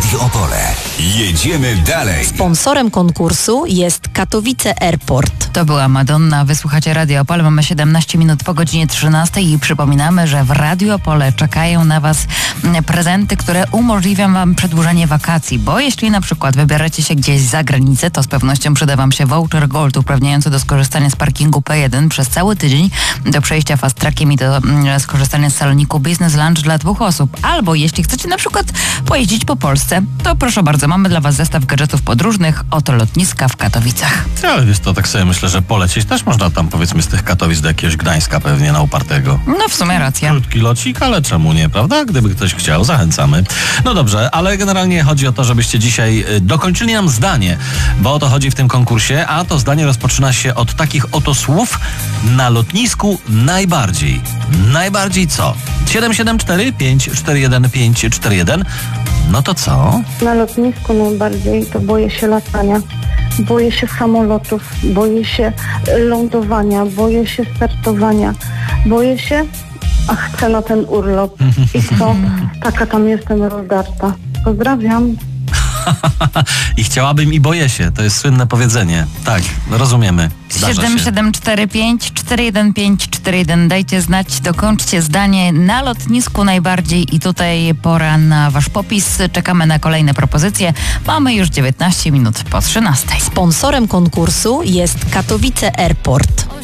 Radio Opole. Jedziemy dalej. Sponsorem konkursu jest Katowice Airport. To była Madonna. Wysłuchacie Radio Opole. Mamy 17 minut po godzinie 13 i przypominamy, że w Radio Opole czekają na Was prezenty, które umożliwią Wam przedłużenie wakacji, bo jeśli na przykład wybieracie się gdzieś za granicę, to z pewnością przyda Wam się voucher Gold uprawniający do skorzystania z parkingu P1 przez cały tydzień, do przejścia fast trackiem i do skorzystania z saloniku Business Lunch dla 2 osób. Albo jeśli chcecie na przykład pojeździć po Polsce, to proszę bardzo, mamy dla Was zestaw gadżetów podróżnych. Oto lotniska w Katowicach. Ale jest to, tak sobie myślę, że polecieć też można tam, powiedzmy, z tych Katowic do jakiegoś Gdańska pewnie na upartego. No w sumie racja. Krótki locik, ale czemu nie, prawda? Gdyby ktoś chciał, zachęcamy. No dobrze, ale generalnie chodzi o to, żebyście dzisiaj dokończyli nam zdanie, bo o to chodzi w tym konkursie, a to zdanie rozpoczyna się od takich oto słów: na lotnisku najbardziej. Najbardziej co? 774 541 541. No to co? Na lotnisku najbardziej to boję się latania. Boję się samolotów, boję się lądowania, boję się startowania, boję się, a chcę na ten urlop. I co? Taka tam jestem rozdarta. Pozdrawiam. I chciałabym i boję się. To jest słynne powiedzenie. Tak, rozumiemy. Zdarza się. 7745 41541. Dajcie znać, dokończcie zdanie. Na lotnisku najbardziej i tutaj pora na Wasz popis. Czekamy na kolejne propozycje. Mamy już 19 minut po 13. Sponsorem konkursu jest Katowice Airport.